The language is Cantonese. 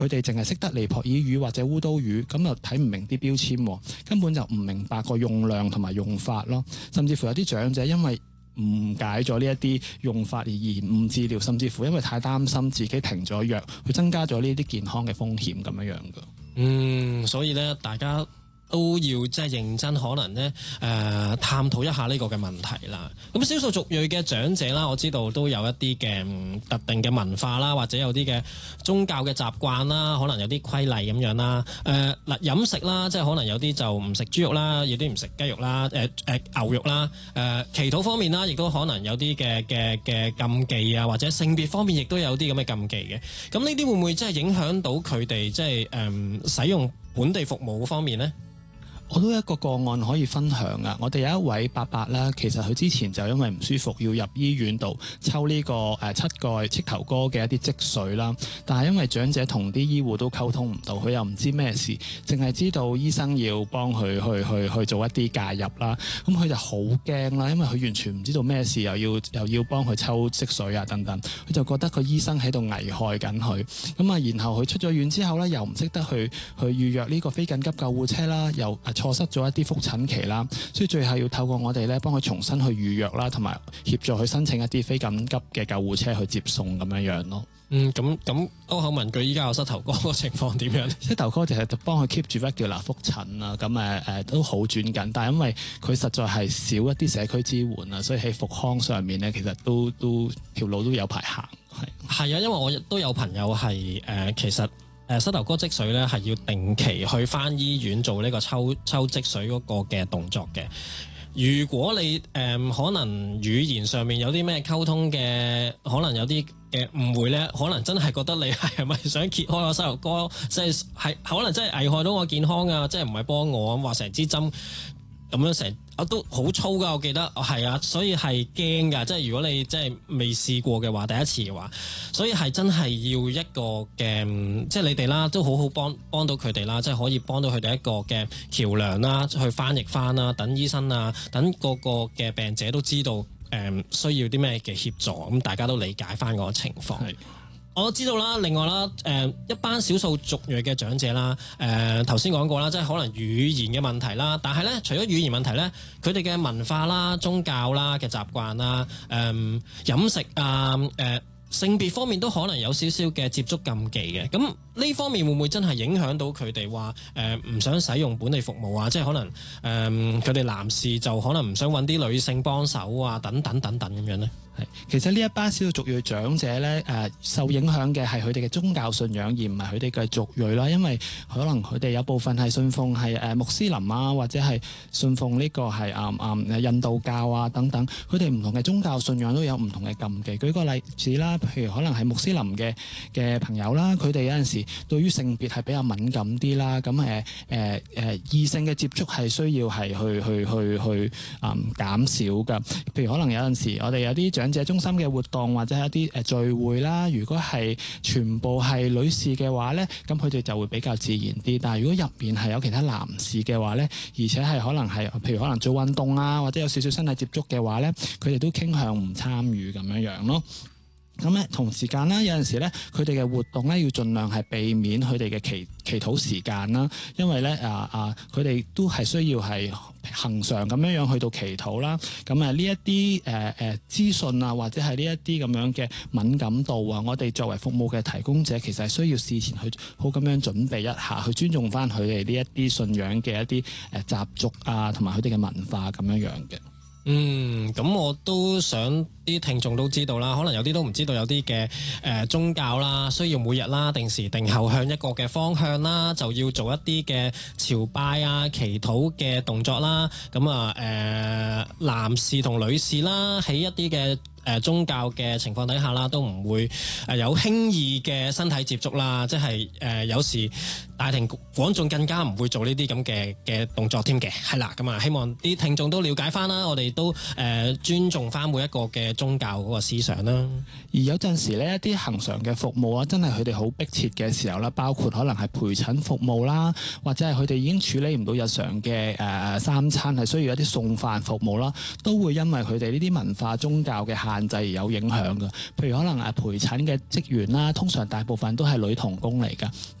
佢哋淨係識得尼泊爾語或者烏都語，咁就睇唔明啲標籤，根本就唔明白個用量同埋用法咯。甚至乎有啲長者因為誤解咗呢一啲用法而延誤治療，甚至乎因為太擔心自己停咗藥，去增加咗呢啲健康嘅風險咁樣㗎。 所以咧，大家都要即係認真，可能咧探討一下呢個嘅問題啦。咁少數族裔嘅長者啦，我知道都有一啲嘅特定嘅文化啦，或者有啲嘅宗教嘅習慣啦，可能有啲規例咁樣啦。嗱飲食啦，即係可能有啲就唔食豬肉啦，有啲唔食雞肉啦，牛肉啦。祈禱方面啦，亦都可能有啲嘅禁忌啊，或者性別方面亦都有啲咁嘅禁忌嘅。咁呢啲會唔會即係影響到佢哋即係使用本地服務方面呢？ 我都有一個個案可以分享啊！我哋有一位伯伯啦，其實佢之前就因為唔舒服要入醫院度抽呢個膝蓋膝頭哥嘅一啲積水啦，但係因為長者同啲醫護都溝通唔到，佢又唔知咩事，淨係知道醫生要幫佢去做一啲介入啦。咁佢就好驚啦，因為佢完全唔知道咩事，又要幫佢抽積水啊等等，佢就覺得個醫生喺度危害緊佢。咁啊，然後佢出咗院之後咧，又唔識得去預約呢個非緊急救護車啦，又錯失咗一啲覆診期啦，所以最後要透過我哋咧幫佢重新去預約啦，同埋協助佢申請一啲非緊急嘅救護車去接送咁樣樣咯。 咁歐口文具依家有膝頭哥個情況點樣？ 膝頭哥其實就幫佢 keep 住 regular 覆診啦，咁都好轉緊，但係因為佢實在係少一啲社區支援啊，所以喺復康上面咧，其實都條路都有排行。 係啊，因為我亦都有朋友係其實。膝頭哥積水咧係要定期去返醫院做呢個抽積水嗰個嘅動作嘅。如果你可能語言上面有啲咩溝通嘅，可能有啲嘅誤會咧，可能真係覺得你係咪想揭開個膝頭哥，即係可能真係危害到我健康啊！即係唔係幫我咁話成支針咁樣都好粗噶，我記得係啊，所以係驚噶。即係如果你即係未試過嘅話，第一次嘅話，所以係真係要一個嘅，即係你哋啦，都好好幫到佢哋啦，即係可以幫到佢哋一個嘅橋樑啦，去翻譯翻啦，等醫生啊，等個嘅病者都知道需要啲咩嘅協助，咁大家都理解翻個情況。我知道啦，另外啦，一班少數族裔嘅長者啦，頭先講過啦，即係可能語言嘅問題啦，但係咧，除咗語言問題咧，佢哋嘅文化啦、宗教啦嘅習慣啦、飲食啊、性別方面都可能有少少嘅接觸禁忌嘅，咁呢方面會唔會真係影響到佢哋話唔想使用本地服務啊？即係可能佢哋男士就可能唔想揾啲女性幫手啊，等等咁樣咧。 其實呢一班少數族裔長者咧，受影響嘅係佢哋嘅宗教信仰，而唔係佢哋嘅族裔啦。因為可能佢哋有部分係信奉係穆斯林啊，或者係信奉呢個係印度教啊等等。佢哋唔同嘅宗教信仰都有唔同嘅禁忌。舉個例子啦，譬如可能係穆斯林嘅朋友啦，佢哋有陣時對於性別係比較敏感啲啦。咁異性嘅接觸係需要係去減少㗎。譬如可能有陣時我哋有啲長者中心嘅活動或者係一啲聚會啦，如果係全部係女士嘅話咧，咁佢哋就會比較自然啲。但係如果入邊係有其他男士嘅話咧，而且係可能係譬如可能做運動啊，或者有少少身體接觸嘅話咧，佢哋都傾向唔參與咁樣咯。咁咧同時間啦，有陣時咧佢哋嘅活動咧要盡量係避免佢哋嘅祈禱時間啦，因為咧佢哋都係需要係恆常咁樣去到祈禱啦。咁呢一啲資訊啊，或者係呢一啲咁樣嘅敏感度啊，我哋作為服務嘅提供者，其實係需要事前去好咁樣準備一下，去尊重翻佢哋呢一啲信仰嘅一啲習俗啊，同埋佢哋嘅文化咁樣嘅。 咁我都想啲聽眾都知道啦，可能有啲都唔知道，有啲嘅宗教啦，需要每日啦定時定候向一個嘅方向啦，就要做一啲嘅朝拜啊、祈禱嘅動作啦。咁男士同女士啦，喺一啲嘅宗教嘅情況底下啦，都唔會有輕易嘅身體接觸啦，即係有時大庭廣眾更加唔會做呢啲咁嘅動作添嘅，係啦。咁希望啲聽眾都了解翻啦，我哋都尊重翻每一個嘅宗教嗰個思想啦。 而有陣時呢，一啲恆常嘅服務啊，真係佢哋好迫切嘅時候啦，包括可能係陪診服務啦，或者係佢哋已經處理唔到日常嘅三餐，係需要一啲送飯服務啦，都會因為佢哋呢啲文化宗教嘅限限制而有影響嘅。譬如可能陪診嘅職員啦，通常大部分都係女童工嚟㗎。